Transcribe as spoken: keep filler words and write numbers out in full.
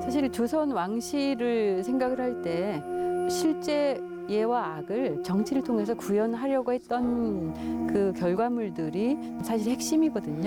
사실 조선 왕실을 생각을 할 때 실제 예와 악을 정치를 통해서 구현하려고 했던 그 결과물들이 사실 핵심이거든요.